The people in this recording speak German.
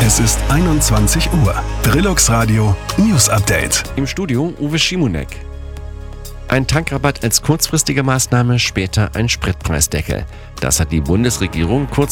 Es ist 21 Uhr. Brillux Radio News Update. Im Studio Uwe Schimonek. Ein Tankrabatt als kurzfristige Maßnahme, später ein Spritpreisdeckel. Das hat die Bundesregierung kurz